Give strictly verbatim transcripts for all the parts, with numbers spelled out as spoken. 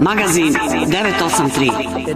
Magazin devet osam tri.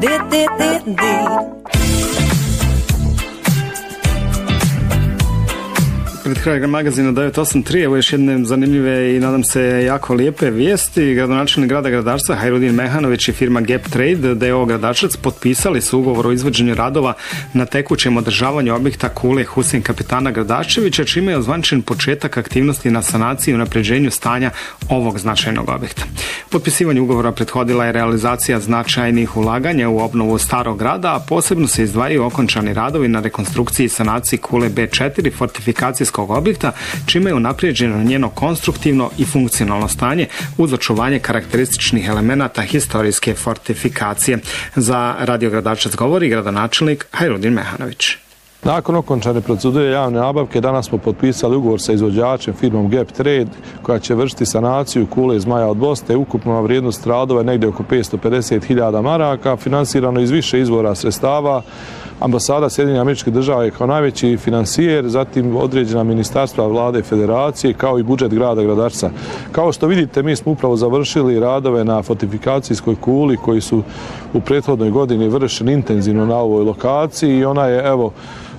Pred kraj magazina devet osam tri, evo još jedne zanimljive i nadam se jako lijepe vijesti. Gradonačelnik grada Gradarca Hajrudin Mehanović i firma Gap Trade d o o Gradačac potpisali su ugovor o izvođenju radova na tekućem održavanju objekta Kule Husein Kapetana Gradaševića, čime je ozvančen početak aktivnosti na sanaciji i unapređenju stanja ovog značajnog objekta. Potpisivanju ugovora prethodila je realizacija značajnih ulaganja u obnovu starog grada, a posebno se izdvajaju okončani radovi na rekonstrukciji i sanaciji Kule be četiri fortifikacijskog objekta, čime je unaprijeđeno njeno konstruktivno i funkcionalno stanje uz očuvanje karakterističnih elemenata historijske fortifikacije. Za Radio Gradačac govori gradonačelnik Hajrudin Mehanović. Nakon okončane procedure javne nabavke danas smo potpisali ugovor sa izvođačem firmom Gap Trade koja će vršiti sanaciju kule Zmaja od Bosne. Ukupna vrijednost radova je negdje oko petsto pedeset hiljada maraka, finansirano iz više izvora sredstava. Ambasada Sjedinjenih Američkih Država je kao najveći financijer, zatim određena ministarstva vlade federacije kao i budžet grada Gradarca. Kao što vidite, mi smo upravo završili radove na fortifikacijskoj kuli koji su u prethodnoj godini vršeni intenzivno na ovoj lokaciji i ona je evo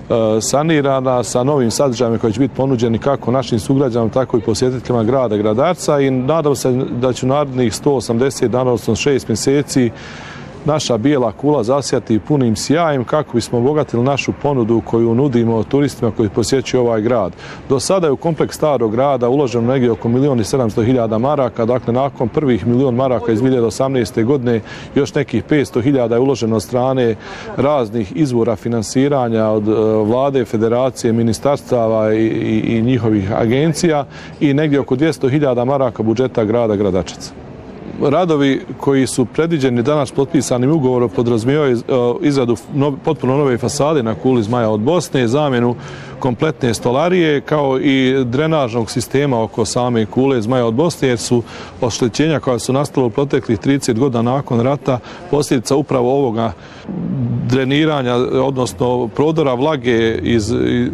sanirana sa novim sadržajima koji će biti ponuđeni kako našim sugrađanima, tako i posjetiteljima grada Gradarca i nadam se da će u narednih sto osamdeset dana, odnosno šest mjeseci, naša bijela kula zasjati punim sjajem kako bismo obogatili našu ponudu koju nudimo turistima koji posjećuju ovaj grad. Do sada je u kompleks starog grada uloženo negdje oko milijon i sedamsto hiljada maraka, dakle nakon prvih milijon maraka iz dvije hiljade osamnaeste. godine još nekih petsto hiljada je uloženo od strane raznih izvora finansiranja od vlade, federacije, ministarstava i, i, i njihovih agencija i negdje oko dvjesto hiljada maraka budžeta grada Gradačaca. Radovi koji su predviđeni danas potpisanim ugovorom podrazumijevaju izradu potpuno nove fasade na kuli Zmaja od Bosne, zamjenu kompletne stolarije kao i drenažnog sistema oko same kule Zmaja od Bosne, jer su oštećenja koja su nastala u proteklih trideset godina nakon rata posljedica upravo ovoga dreniranja, odnosno prodora vlage iz,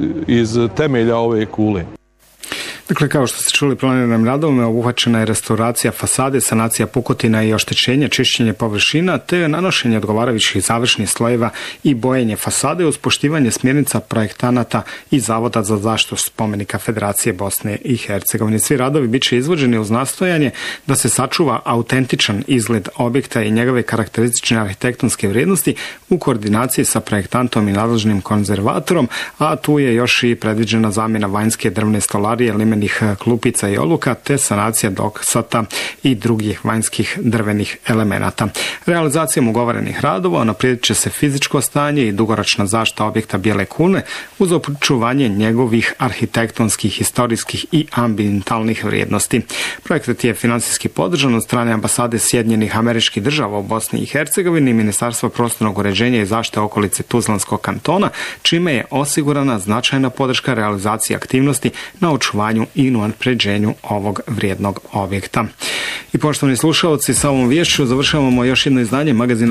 iz temelja ove kule. Dakle, kao što ste čuli, planiranim radovima obuhvaćena je restauracija fasade, sanacija pukotina i oštećenja, čišćenje površina, te nanošenje odgovarajućih završnih slojeva i bojenje fasade uz poštivanje smjernica projektanata i Zavoda za zaštitu spomenika Federacije Bosne i Hercegovine. Svi radovi bit će izvođeni uz nastojanje da se sačuva autentičan izgled objekta i njegove karakteristične arhitektonske vrijednosti u koordinaciji sa projektantom i nadležnim konzervatorom, a tu je još i predviđena zamjena vanjske drvne stolarije, limenih klupica i oluka, te sanacija doksata i drugih vanjskih drvenih elemenata. Realizacijom ugovorenih radova unaprijedit će se fizičko stanje i dugoročna zaštita objekta Bijele kule uz očuvanje njegovih arhitektonskih, historijskih i ambientalnih vrijednosti. Projekat je financijski podržan od strane Ambasade Sjedinjenih Američkih Država u Bosni i Hercegovini i Ministarstva prostornog uređenja i zaštite okolice Tuzlanskog kantona, čime je osigurana značajna podrška realizaciji aktivnosti na očuvanju i unapređenju ovog vrijednog objekta. I poštovani slušalci, sa ovom viješću završavamo još jedno izdanje magazina